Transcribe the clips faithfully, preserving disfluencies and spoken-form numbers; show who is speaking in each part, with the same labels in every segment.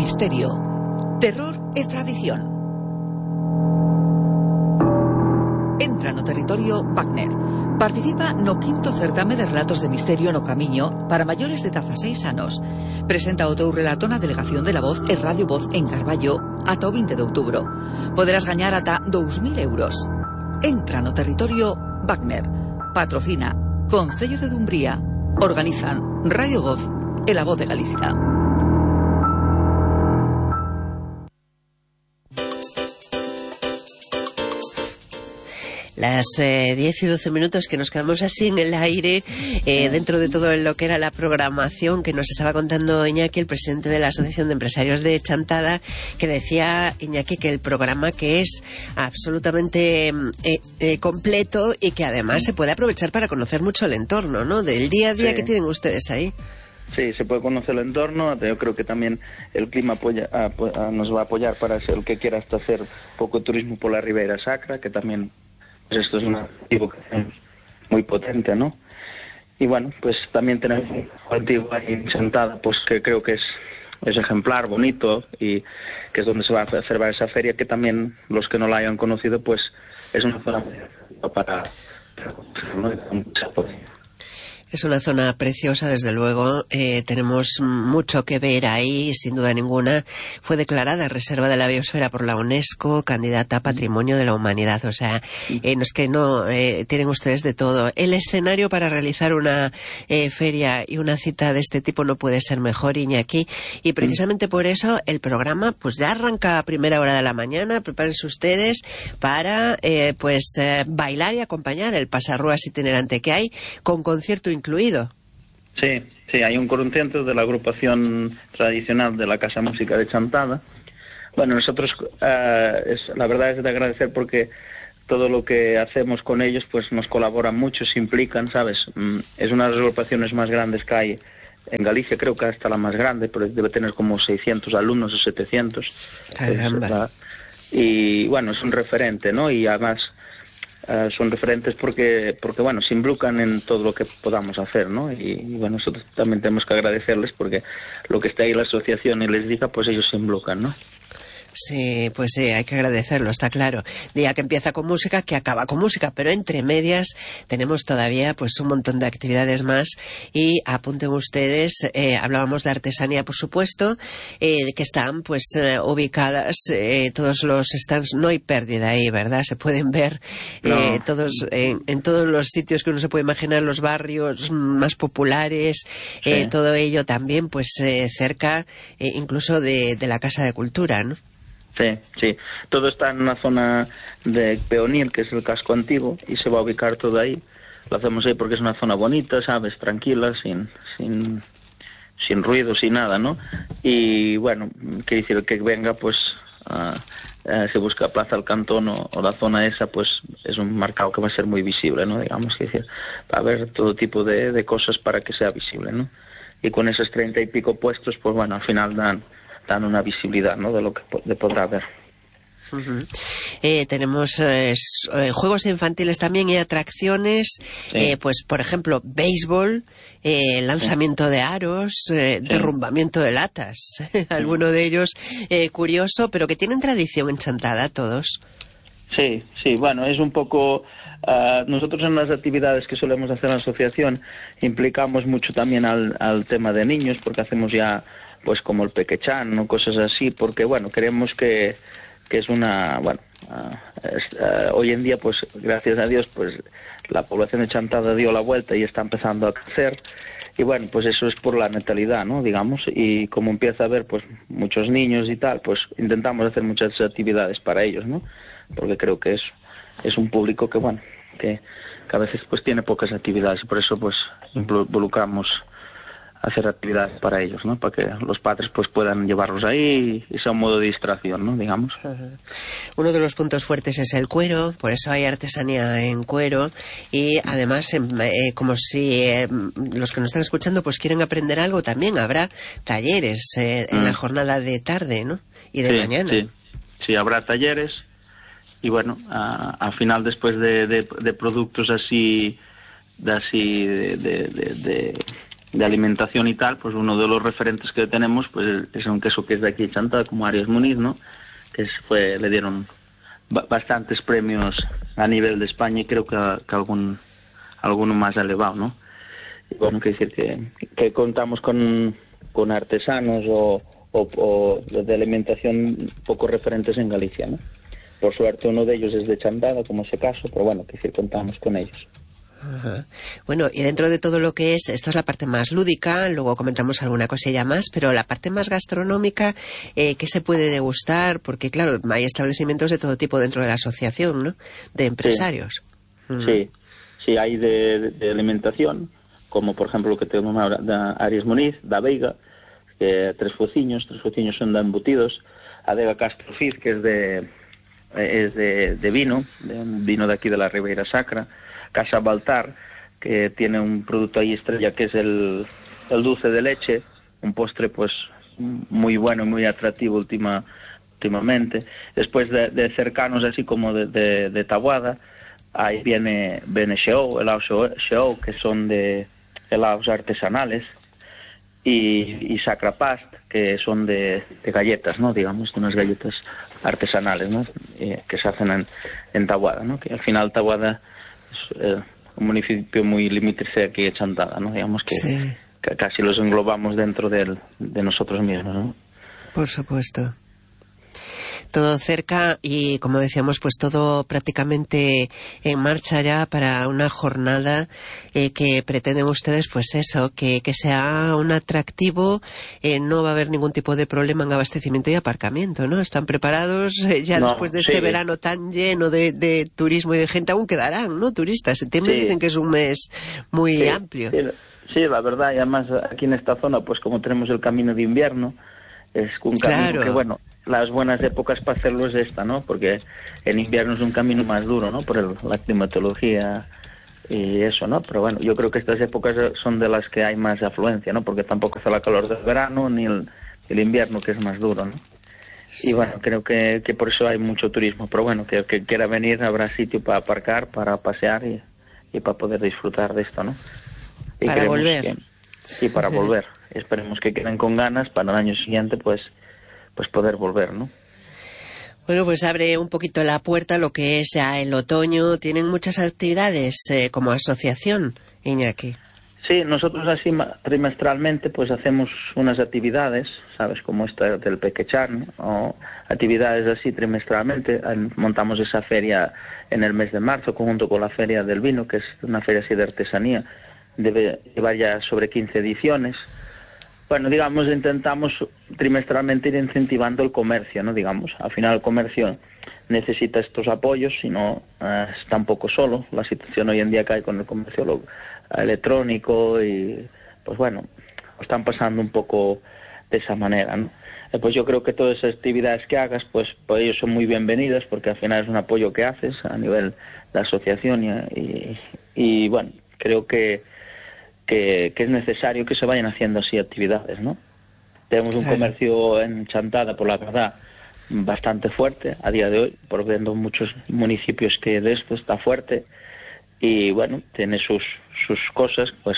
Speaker 1: misterio, terror e tradición. Entra no territorio Wagner. Participa no quinto certame de relatos de misterio no Camiño para maiores de dezaseis anos. Presenta o teu relato na Delegación de la Voz e Radio Voz en Carballo ata o vinte de outubro. Poderás gañar ata dous mil euros. Entra no territorio Wagner. Patrocina Concello de Dumbría. Organizan Radio Voz e La Voz de Galicia.
Speaker 2: Las eh, diez y doce minutos que nos quedamos así en el aire, eh, dentro de todo lo que era la programación que nos estaba contando Iñaki, el presidente de la Asociación de Empresarios de Chantada, que decía, Iñaki, que el programa que es absolutamente eh, eh, completo y que además se puede aprovechar para conocer mucho el entorno, ¿no? Del día a día sí. que tienen ustedes ahí.
Speaker 3: Sí, se puede conocer el entorno. Yo creo que también el clima apoya, a, a, nos va a apoyar para el que quiera hasta hacer poco turismo por la Ribeira Sacra, que también... Esto es un activo que tenemos muy potente, ¿no? Y bueno, pues también tenemos un antiguo ahí sentada, pues que creo que es, es ejemplar, bonito, y que es donde se va a hacer esa feria, que también los que no la hayan conocido, pues es una zona para... para ¿no?
Speaker 2: Es una zona preciosa, desde luego. Eh, tenemos mucho que ver ahí, sin duda ninguna. Fue declarada Reserva de la Biosfera por la UNESCO, candidata a Patrimonio de la Humanidad. O sea, eh, no es que no, eh, tienen ustedes de todo. El escenario para realizar una eh, feria y una cita de este tipo no puede ser mejor, Iñaki. Y precisamente por eso el programa pues ya arranca a primera hora de la mañana. Prepárense ustedes para eh, pues eh, bailar y acompañar el pasarruas itinerante que hay, con concierto incluido.
Speaker 3: Sí, sí, hay un concierto de la agrupación tradicional de la Casa Música de Chantada. Bueno, nosotros, uh, es, la verdad es de agradecer porque todo lo que hacemos con ellos, pues nos colaboran mucho, se implican, ¿sabes? Mm, es una de las agrupaciones más grandes que hay en Galicia, creo que hasta la más grande, pero debe tener como seiscientos alumnos o setecientos.
Speaker 2: Caramba.
Speaker 3: Es, y bueno, es un referente, ¿no? Y además... Uh, son referentes porque, porque bueno, se involucran en todo lo que podamos hacer, ¿no? Y, y bueno, nosotros también tenemos que agradecerles porque lo que está ahí la asociación y les diga, pues ellos se involucran, ¿no?
Speaker 2: Sí, pues sí, hay que agradecerlo, está claro. Día que empieza con música, que acaba con música, pero entre medias tenemos todavía pues un montón de actividades más. Y apunten ustedes, eh, hablábamos de artesanía, por supuesto, eh, que están pues eh, ubicadas, eh, todos los stands, no hay pérdida ahí, ¿verdad? Se pueden ver eh, no. todos en, en todos los sitios que uno se puede imaginar, los barrios más populares, sí. eh, todo ello también pues eh, cerca eh, incluso de, de la Casa de Cultura, ¿no?
Speaker 3: Sí, sí. Todo está en una zona de Peonil, que es el casco antiguo, y se va a ubicar todo ahí. Lo hacemos ahí porque es una zona bonita, ¿sabes? Tranquila, sin sin sin ruido, sin nada, ¿no? Y bueno, quiere decir que venga, pues, uh, uh, se busca Plaza del Cantón o, o la zona esa, pues es un marcado que va a ser muy visible, ¿no? Digamos, que decir, va a haber todo tipo de, de cosas para que sea visible, ¿no? Y con esos treinta y pico puestos, pues bueno, al final dan... dan una visibilidad, ¿no?, de lo que de podrá haber.
Speaker 2: Uh-huh. Eh, tenemos eh, eh, juegos infantiles también y atracciones, sí. eh, pues por ejemplo béisbol, eh, lanzamiento sí. de aros, eh, sí. derrumbamiento de latas, alguno de ellos eh, curioso, pero que tienen tradición en Chantada todos.
Speaker 3: Sí, sí, bueno, es un poco... Uh, nosotros en las actividades que solemos hacer en la asociación implicamos mucho también al, al tema de niños, porque hacemos ya pues como el pequechán o cosas así, porque bueno, creemos que, que es una, bueno, uh, es, uh, hoy en día pues gracias a Dios pues la población de Chantada dio la vuelta y está empezando a crecer, y bueno, pues eso es por la natalidad, ¿no?, digamos, y como empieza a haber pues muchos niños y tal, pues intentamos hacer muchas actividades para ellos, ¿no?, porque creo que es, es un público que bueno, que, que a veces pues tiene pocas actividades, y por eso pues involucramos hacer actividades para ellos, ¿no?, para que los padres pues puedan llevarlos ahí y sea un modo de distracción, ¿no?, digamos.
Speaker 2: Uh-huh. Uno de los puntos fuertes es el cuero, por eso hay artesanía en cuero, y además eh, como si eh, los que nos están escuchando pues quieren aprender algo, también habrá talleres eh, en mm. la jornada de tarde, ¿no?, y de
Speaker 3: sí,
Speaker 2: mañana.
Speaker 3: Sí, sí, habrá talleres, y bueno, al final después de, de, de productos así, de así, de... de, de, de de alimentación y tal, pues uno de los referentes que tenemos pues es un queso que es de aquí de Chantada, como Arias Muniz, ¿no? Que fue, le dieron ba- bastantes premios a nivel de España y creo que, que algún alguno más elevado, ¿no? Y bueno, quiere decir que, que contamos con, con artesanos o, o, o de alimentación poco referentes en Galicia, ¿no? Por suerte uno de ellos es de Chantada, como ese caso, pero bueno, quiere decir, contamos con ellos.
Speaker 2: Ajá. Bueno, y dentro de todo lo que es, esta es la parte más lúdica, luego comentamos alguna cosilla más, pero la parte más gastronómica, eh, ¿qué se puede degustar? Porque claro, hay establecimientos de todo tipo dentro de la asociación, ¿no? De empresarios.
Speaker 3: Sí,
Speaker 2: mm.
Speaker 3: sí, sí, hay de, de, de alimentación, como por ejemplo lo que tenemos ahora de Arias Muniz, da Veiga, que tres fociños, tres fociños son de embutidos, Adega Castro Fiz, que es de es de, de vino, de un vino de aquí de la Ribeira Sacra, Casa Baltar, que tiene un producto ahí estrella que es el, el dulce de leche, un postre pues muy bueno y muy atractivo última, últimamente. Después de, de cercanos así como de, de, de Taboada, ahí viene, viene Xeou, helados Xeou, que son de helados artesanales, y, y Sacrapast, que son de, de galletas, ¿no? Digamos, de unas galletas artesanales, ¿no? Eh, que se hacen en, en Taboada, ¿no? Que al final Taboada es eh, un municipio muy limítrofe aquí de Chantada, ¿no? Digamos que,
Speaker 2: Sí.
Speaker 3: que casi los englobamos dentro del, de nosotros mismos, ¿no?
Speaker 2: Por supuesto. Todo cerca y, como decíamos, pues todo prácticamente en marcha ya para una jornada eh, que pretenden ustedes, pues eso, que, que sea un atractivo, eh, no va a haber ningún tipo de problema en abastecimiento y aparcamiento, ¿no? Están preparados eh, ya
Speaker 3: No,
Speaker 2: después de
Speaker 3: sí.
Speaker 2: este verano tan lleno de, de turismo y de gente, aún quedarán, ¿no? Turistas. Septiembre
Speaker 3: Sí.
Speaker 2: dicen que es un mes muy
Speaker 3: Sí,
Speaker 2: amplio.
Speaker 3: Sí, sí, la verdad, y además aquí en esta zona, pues como tenemos el camino de invierno, es un camino
Speaker 2: Claro.
Speaker 3: que, bueno, las buenas épocas para hacerlo es esta, ¿no? Porque en invierno es un camino más duro, ¿no? Por el, la climatología y eso, ¿no? Pero bueno, yo creo que estas épocas son de las que hay más afluencia, ¿no? Porque tampoco hace la calor del verano ni el, el invierno, que es más duro, ¿no?
Speaker 2: Sí.
Speaker 3: Y bueno, creo que, que por eso hay mucho turismo. Pero bueno, que, que quiera venir habrá sitio para aparcar, para pasear y, y para poder disfrutar de esto, ¿no? Y
Speaker 2: Para
Speaker 3: queremos
Speaker 2: volver.
Speaker 3: que- y para volver. Esperemos que queden con ganas para el año siguiente, pues, pues poder volver, ¿no?
Speaker 2: Bueno, pues abre un poquito la puerta lo que es ya el otoño. Tienen muchas actividades eh, como asociación, Iñaki.
Speaker 3: Sí, nosotros así ma- trimestralmente pues hacemos unas actividades, ¿sabes? Como esta del Pequechán, o actividades así trimestralmente. An- Montamos esa feria en el mes de marzo, junto con la Feria del Vino, que es una feria así de artesanía. Debe llevar ya sobre quince ediciones. Bueno, digamos, intentamos trimestralmente ir incentivando el comercio, ¿no? Digamos, al final el comercio necesita estos apoyos, si no, eh, está un poco solo. La situación hoy en día que hay con el comercio lo- electrónico y, pues bueno, lo están pasando un poco de esa manera, ¿no? Eh, pues yo creo que todas esas actividades que hagas, pues, pues ellos son muy bienvenidas, porque al final es un apoyo que haces a nivel de asociación y, y, y bueno, creo que Que, que es necesario que se vayan haciendo así actividades, ¿no? Tenemos un
Speaker 2: Claro.
Speaker 3: comercio en Chantada, por la verdad, bastante fuerte a día de hoy, por viendo muchos municipios que de esto está fuerte, y bueno, tiene sus sus cosas, pues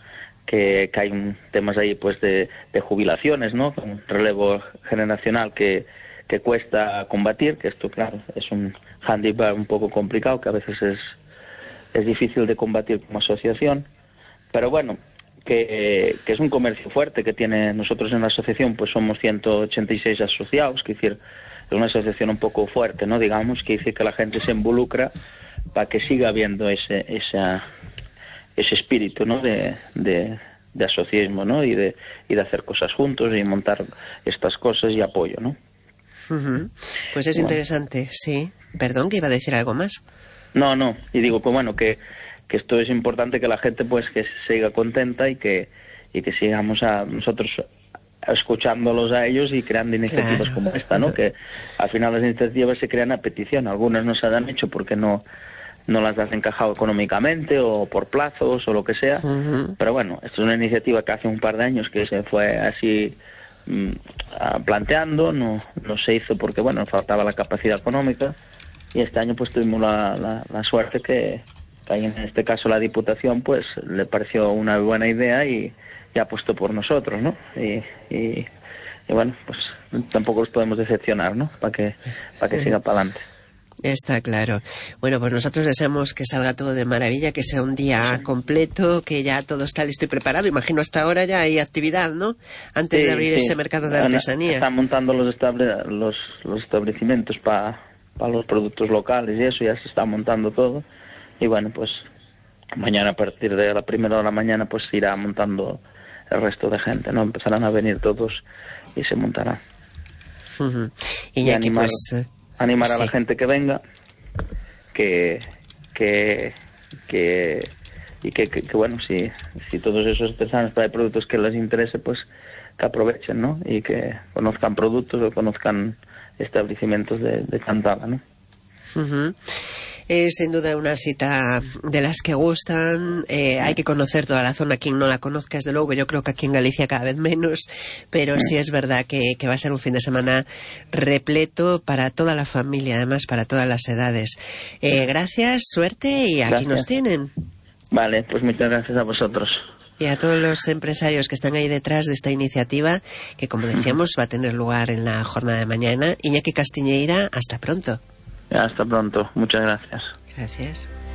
Speaker 3: que, que hay un, temas ahí pues de, de jubilaciones, ¿no? Un relevo generacional que, que cuesta combatir, que esto claro es un handicap un poco complicado, que a veces es, es difícil de combatir como asociación. Pero bueno, que, que es un comercio fuerte que tiene, nosotros en la asociación pues somos ciento ochenta y seis asociados, que decir, es una asociación un poco fuerte, ¿no? Digamos, que dice que la gente se involucra para que siga habiendo ese esa, ese espíritu, ¿no? De, de, de asociacionismo, ¿no? Y de, y de hacer cosas juntos y montar estas cosas y apoyo, ¿no?
Speaker 2: Uh-huh. Pues es
Speaker 3: Bueno.
Speaker 2: interesante, sí. Perdón, que iba a decir algo más.
Speaker 3: No, no, y digo que bueno, que que esto es importante, que la gente pues que siga contenta y que y que sigamos a nosotros escuchándolos a ellos y creando iniciativas
Speaker 2: Claro.
Speaker 3: como esta, ¿no? Que al final las iniciativas se crean a petición, algunas no se han hecho porque no no las has encajado económicamente o por plazos o lo que sea,
Speaker 2: Uh-huh.
Speaker 3: pero bueno, esto es una iniciativa que hace un par de años que se fue así mm, ah, planteando, no no se hizo porque bueno, faltaba la capacidad económica, y este año pues tuvimos la, la, la suerte que ahí en este caso la Diputación pues le pareció una buena idea y, y ha puesto por nosotros, ¿no? Y, y, y bueno, pues tampoco los podemos decepcionar, ¿no? Para que, para que siga para adelante.
Speaker 2: Está claro. Bueno, pues nosotros deseamos que salga todo de maravilla, que sea un día completo, que ya todo está listo y preparado. Imagino hasta ahora ya hay actividad, ¿no? Antes
Speaker 3: sí,
Speaker 2: de abrir
Speaker 3: sí.
Speaker 2: ese mercado de artesanía.
Speaker 3: Están montando los, estable, los, los establecimientos para pa los productos locales y eso, ya se está montando todo. Y bueno, pues mañana a partir de la primera de la mañana pues irá montando el resto de gente, ¿no? Empezarán a venir todos y se montará.
Speaker 2: Uh-huh. Y,
Speaker 3: y
Speaker 2: ya
Speaker 3: animar...
Speaker 2: que pues...
Speaker 3: animar
Speaker 2: sí.
Speaker 3: a la gente que venga, que que que y que, que, que bueno, si si todos esos artesanos traen productos que les interese, pues que aprovechen, ¿no? Y que conozcan productos o conozcan establecimientos de, de Chantada, ¿no?
Speaker 2: Uh-huh. Es sin duda una cita de las que gustan. Eh, hay que conocer toda la zona. Quien no la conozca, desde luego, yo creo que aquí en Galicia cada vez menos, pero sí es verdad que, que va a ser un fin de semana repleto para toda la familia, además para todas las edades. Eh, gracias, suerte y aquí
Speaker 3: Gracias.
Speaker 2: Nos tienen.
Speaker 3: Vale, pues muchas gracias a vosotros.
Speaker 2: Y a todos los empresarios que están ahí detrás de esta iniciativa, que como decíamos va a tener lugar en la jornada de mañana. Iñaki Castiñeira, hasta pronto.
Speaker 3: Hasta pronto, muchas gracias.
Speaker 2: Gracias.